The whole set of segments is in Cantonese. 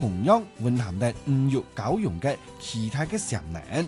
同樣蘊含嘅五育教育嘅其他嘅潛能。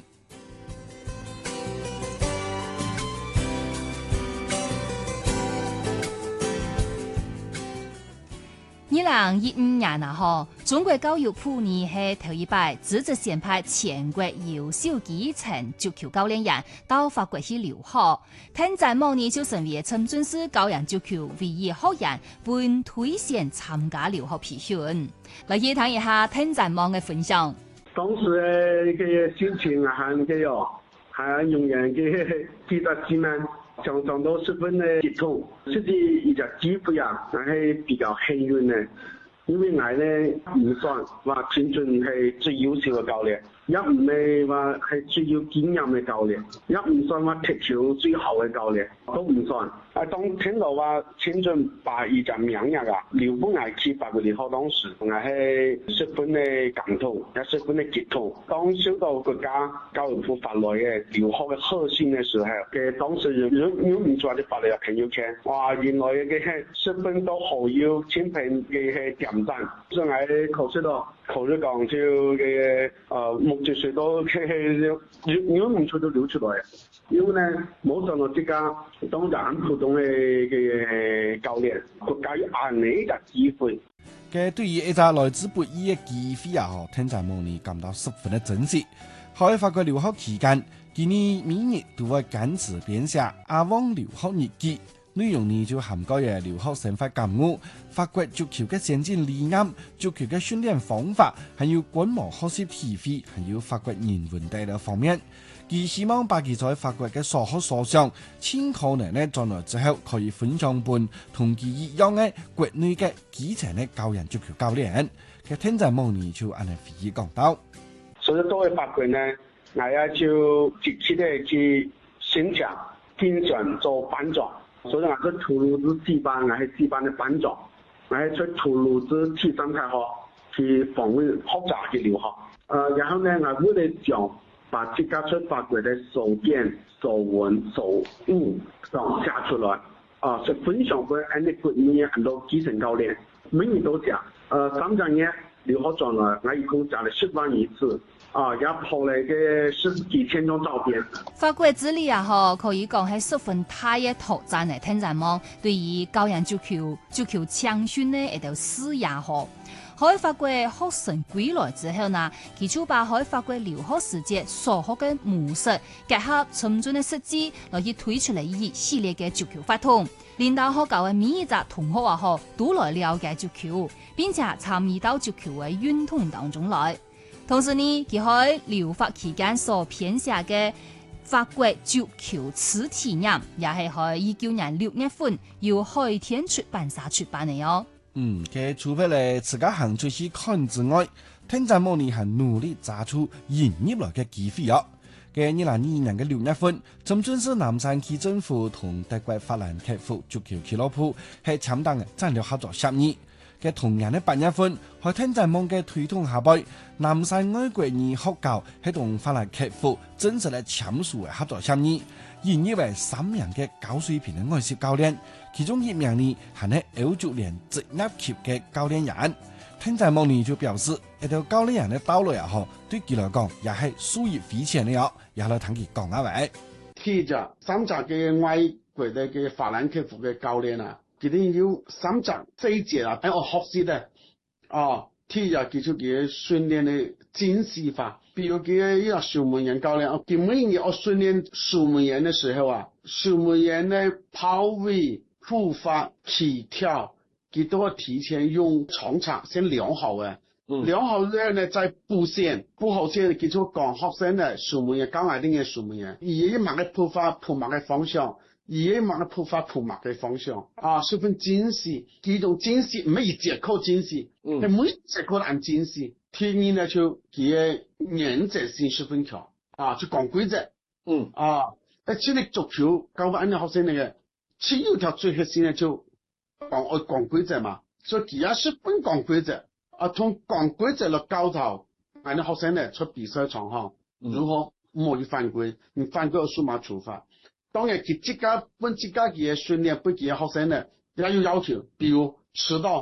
2015年啊，中國教育部呢係頭一擺直接選派全國優秀基層足球教練員到法國去留學。聽在望呢就成為深圳市教人足球唯一學員本推薦參加留學培訓。來去聽一下聽在望嘅分享。 當時嘅心情啊，還永遠嘅記得之難。常常都十分的激動，自己一隻機會啊，我係比較幸運嘅，因為我呢唔算話青春係最優秀嘅教練，也唔係話係最有經驗嘅教練，也唔算話踢球最好嘅教練，都唔算。當聽到話青春把一隻名額啊，留不外去法國留學當時，我係十分的感動，也十分的激動。當收到國家教育部發來嘅留學嘅核心嘅時候，嘅當時有唔錯的發嚟朋友圈，哇！原來嘅十分都好有千評嘅點讚，所以我考慮講就嘅目前水都有唔錯都流出來，因為呢冇上到這家當然很普通嘅教練，國家要按呢個機會。 嘅對於一個來之不易嘅機會啊，聽在望呢感到十分的珍惜。喺法國留學期間，佢呢每日都會堅持編寫阿旺留學日記，內容呢就涵蓋嘅留學生活感悟、法國足球嘅先進理念、足球嘅訓練方法，還有觀摩學習體會，還有法國人文等嘅方面。佢希望把佢在法國嘅所學所想，盡可能呢將來之後可以分享本同佢一樣嘅國內嘅基層嘅教人足球教練。佢聽在望呢就按呢飛講到。 所以作為法國呢，我也就積極地去申請競選做班長。所以我是圖盧茲地班，我係地班的班長。我係在圖盧茲第三大學去訪問學習去留學。然後呢，我為了講把這家出法國的手編、手文、手語上寫出來。是分享俾安利國內很多基層教練，每年都講。3年留學轉來，我一共講了10萬一次。也鋪嚟嘅10幾千張照片。 法國之旅啊，可以講係十分大嘅挑戰嚟，聽在望對於教人足球青訓呢一條事業好。喺法國學生歸來之後呢，佢就把喺法國留學時節所學嘅模式結合深圳嘅實際，來去推出嚟一系列嘅足球法通。領導學校嘅每一個同學啊，都來了解足球，並且參與到足球嘅運動當中來。同時呢，佢喺留法期間所編寫嘅法國足球詞體驗，也係喺19年6月份由海天出版社出版嘅喲。 佢除咗嚟自家行出去看之外，聽在望呢係努力抓出引入來嘅機會哦。嘅2022年嘅6月份，深圳市南山區政府同德國法蘭克福足球俱樂部係簽訂嘅戰略合作協議。嘅同年嘅8月份，喺聽在望嘅推動下邊，南山外國語學校喺同法蘭克福正式嚟簽署嘅合作協議，引入為3名嘅高水平嘅外籍教練，其中1名呢係喺歐足聯職業級嘅教練員。聽在望呢就表示，一條教練員嘅道路也好，對佢嚟講也係受益匪淺嘅哦，也嚟聽佢講下位。 睇着3隻嘅外國嘅法蘭克福嘅教練啊。佢哋有3隻細節啊，喺我學習的睇下佢出嘅訓練的精細法，比如佢一個守門員教練，佢每年我訓練守門員的時候啊，守門員的跑位、步伐、起跳，佢都要提前用長場先量好嘅，量好之後呢再布線，布好線佢就講學生的守門員，剛來嘅守門員，以一碼嘅步伐、鋪碼嘅方向。以一碼嘅步伐、鋪碼嘅方向十分精細，呢種精細唔係一節課精細，係每一節課都按精細。天然呢就佢嘅原則性十分強就講規則。其實足球教翻啲學生嚟嘅，只有條最核心呢就講規則嘛，所以佢也十分講規則。從講規則嚟教導啲學生呢出比賽場上如何唔可以犯規，你犯規有數碼處罰。當然，佢自家嘅訓練，對佢嘅學生呢也有要求，比如遲到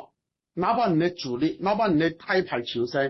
哪怕你的主力，哪怕你的大牌球星。